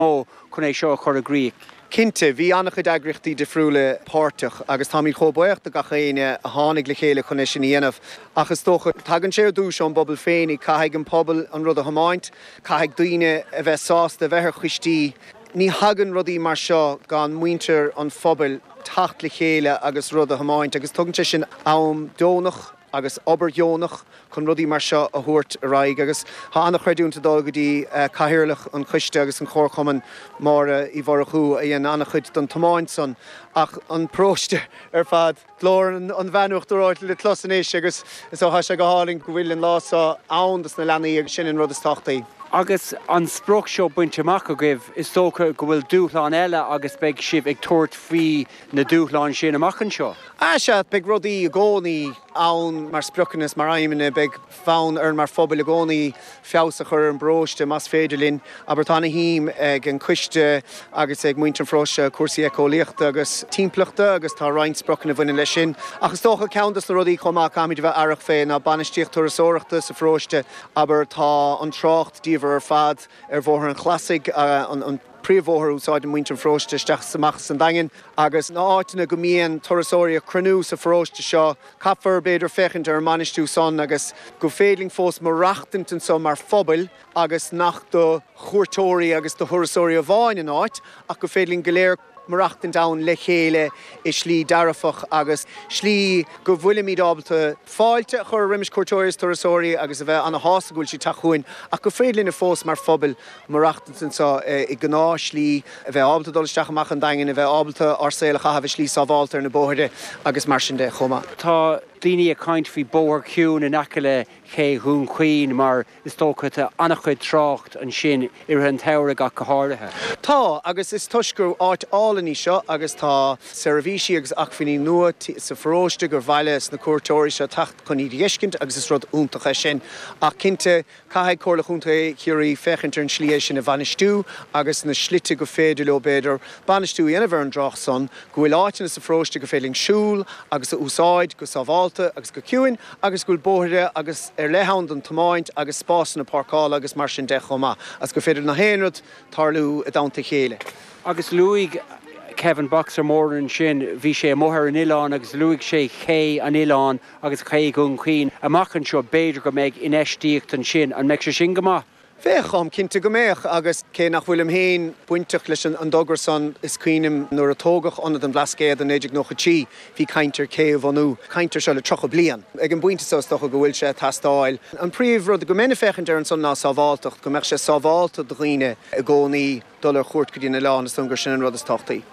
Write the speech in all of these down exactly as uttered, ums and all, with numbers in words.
ó chun é seo chur a gríoch. Cinte, bhí annach chud agrachtaí difriúla páirteach agus tá í chombuocht a gachéine a tháinig le chéile chun é sin dhéanamh. Agus tócha tagann sé dúis an bobbal féinnig caiigh an pobl an rud a hamáint, caiigh daoine a bheith sásta bheithar chuistí. Ní hagann rudaí mar seo gan muintear an phobal tacht le chéile agus rud a hamáint, agus tugann sé sin am dónach agus oberjónach chun rudaí mar seo a thuairt a raig, agus tá annach chuirúnta dá go dtí caithearlach an chuiste agus an chóirchuman mar i bharachú a dhéon annach chuid don tomáint son, ach an próiste ar fad glór an bheanúcht doráid le tlosanéis agus is ó se go háling go bhfuil an lásá ann na leanaí agus sin an rud is tachtaí. Agus an spruch seo buinteach a gibh is tócha go bhfuil dúchláin eile agus beag sibh ag tuairt faoi na dúchláin sin amachchan seo. Á se beag rudaí a gcónaí ann mar spruchanas mar aimimena beag fán ar mar phobal a gcónaí feabhsa chur an bróiste mas féidirlinn, aber tána hím ag an cuiste agus ag muintear froise cuasaí eicóíochta agus timplachta agus tá roinnt spruchan a bhaine lei sin. Agus tócha ceantas na rudaí chumach amid bheith arach féin a banistíocht turasóireachta sa fróiste, aber tá an trácht díobh ar fad ar bhór an chlasig an príomhóthar úsáid an muintear fróiste isteach samach san daingin, agus ná áitina go mííon turasóirí a cronú sa fróiste seo, capfar beidir fechint ar manistú son agus go féling fós mar reachtant son mar phobal agus nach do chuirtóirí agus do thurasóirí a bháin in áit, ach go féling go léir marachtan down le chéile i slí darafach agus slí go bhfuil míad ábalta fáilte chur rimis cuairtóiris turasóirí agus a bheith anna hásagúil si tachuin ach go féadlinn a fós mar phobal marachtan sa i gná slí a bheith ábalta dul isteach amach an daingin a bheith ábalta arsaílacha a bheith slí sábháilta ar na bóthirde agus mar sin de chuma. Tá daoine a caint faoi bóir ciún in aice le ché hún chuoin mar is tócha annach chuid trácht an sin ar an teire ga go háirithe. Tá agus is tuisgur áit álaní seo agus tá servíisi agus achfaoí nua sa fróiste gur bhaile na cuairtóirí seo tacht chun iad dhéiscint agus is rud úntacha sin ach cinnte caiigh cóirla chunta chiúirí fechantar an slí sin a bhanistú agus na slite go féidir le beidir banistú dhéanamh an drach son go bhfuil áitina sa fróiste go féling siúl agus a úsáid go sábháilta agus go ciúin agus go bóthirde agus ar lehan an tomáint agus spás na parcáil agus mar sin de chomá as go féidir na héanrad tarlú a damta chéile. Agus luigh Kevin Boxer mór an sin bhí sé móthir an Ileán agus luigh sé ché an Ileán agus ché gon chuoin amachchan seo beidir go méid inéistíocht an sin an meid sé sin go maith. Fécham cinnte go méach agus cé nach bhfuil am héin buinteach leis an dogur son is cuiinem nuair a tógach anad an blascéad an éidir noch a tí hí caintear cé bhanú, caintear se le trocha blian. Ag an buinte sos docha go bhfuil sé tastáil. An príomh rud go mena fechan ar an son ná sábháilteach go meach sé sábháilta do dhaoine a gcónaí dul ar chuirt go dtína lán is gur sin an rud is tochtaí.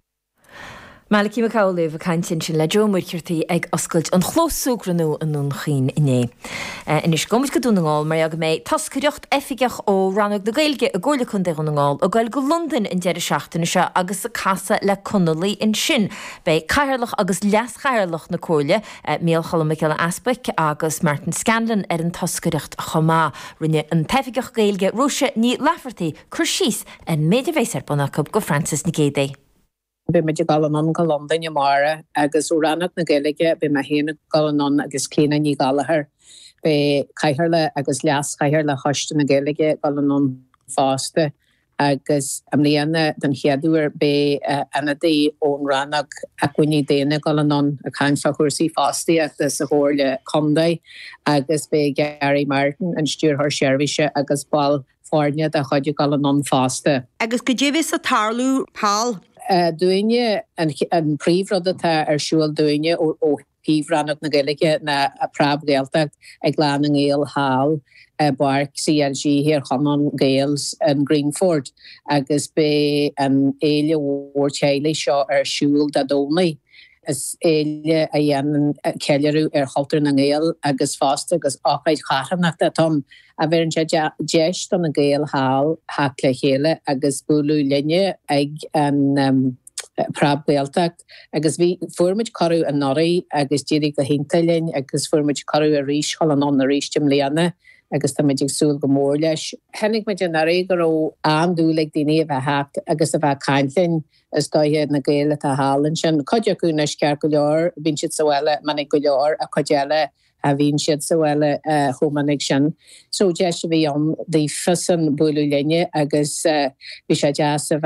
Malachi McCauley a caintin sin le Jomuirchirtaí ag oscailt an chlósúgranú an nún chin inné. Inis gomid go dúnaáil mar ag méid tascareacht effigeach ó rannach do gailge a ggóla chun de runaáil ó gail go London in deidir seachtainna se agus a casa le conalaí in sin. Bei caiirlach agus leas caiirlach na cóile Míl Chola Michaela Aspic agus Martin Scanlon ar an tascareacht chomá rinne an tefigeach gailge rúise ní lefartaí chur síos an méidir bhééisar bunachab go Francis na Gédé. Be me galan go London je mare agus úrannach na Gaeilge be me héna galan agus clína ní galahar be caiharle agus leas caiharle choiste na Gaeilge galan fáste agus am líana den cheadúir be anadí ón rannach a cuiní déine galan a caim fa chuirsaí fástaí agus a hórle condai agus be Gary Martin an stúr haar sérvise agus bal fárne a chuide galan fáste. Agus go dhévis a tarlú pál. Uh, Dúine an, an príomhradatá ar siúil dúine ó, ó híomhrannach na Gaeilge na a práb Gaeltacht ag lean an Gael Hall uh, barc C L G hir chanan Gaels an Greenford agus be an éile ór teile seo ar siúil da dónaí. Is éile a dhéanaan ceiliarú ar chaltar na Gael agus fásta agus áchaid charannach da tom a bheith an deist an na Gael Hall hac le chéile agus búlú linne ag an um, práb Gaeltacht agus bhí fuairmid carú an noraí agus dírig go hintalinn agus fuairmid carú a ríis hall an an ríistim léana agus tá meidir súil go mór leis. Hennig me an narí gur ó andúleg daoine a bheith hac agus a bheith caintlinn is dóthe na Gaeile tá hálann sin. Coide acu na cear go leor, bín siad sa bhile manig go leor a coideile a bhín siad sa bhile chumanig sin. So de se bhí an dí fisan buú lenne agus bhí sé deas